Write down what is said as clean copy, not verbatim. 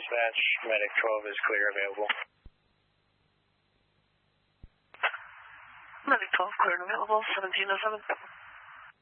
dispatch, medic 12 is clear available. Medic 12 clear and available, 1707.